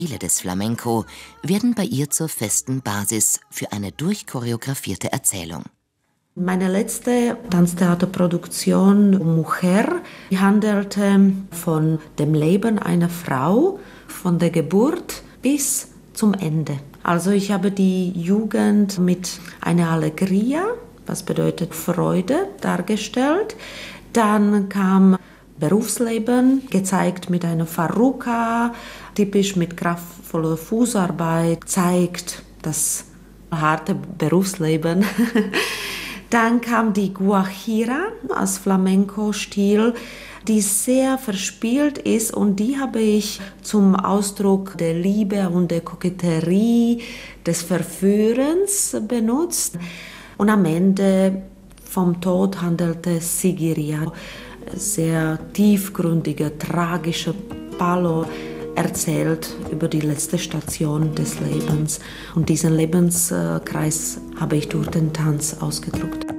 Stile des Flamenco werden bei ihr zur festen Basis für eine durchchoreografierte Erzählung. Meine letzte Tanztheaterproduktion Mujer handelte von dem Leben einer Frau, von der Geburt bis zum Ende. Also ich habe die Jugend mit einer Allegria, was bedeutet Freude, dargestellt. Dann kam Berufsleben, gezeigt mit einer Farruca, typisch mit kraftvoller Fußarbeit, zeigt das harte Berufsleben. Dann kam die Guajira als Flamenco-Stil, die sehr verspielt ist, und die habe ich zum Ausdruck der Liebe und der Koketterie, des Verführens benutzt. Und am Ende vom Tod handelte Sigiriya. Sehr tiefgründiger, tragischer Palo erzählt über die letzte Station des Lebens. Und diesen Lebenskreis habe ich durch den Tanz ausgedrückt.